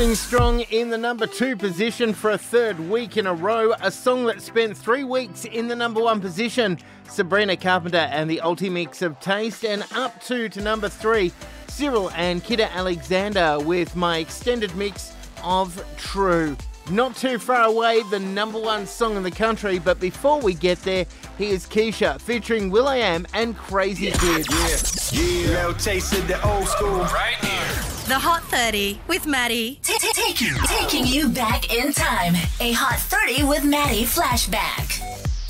Strong in the number 2 position for a third week in a row. A song that spent 3 weeks in the number 1 position. Sabrina Carpenter and the Ultimix of Taste. And up to number 3, Cyril and Kidda Alexander with My Extended Mix of True. Not too far away, the number 1 song in the country. But before we get there, here's Keisha featuring will.i.am and Crazy Kid. Yeah. Little taste of the old school. Right here. The Hot 30 with Maddie. Taking you back in time. A Hot 30 with Maddie flashback.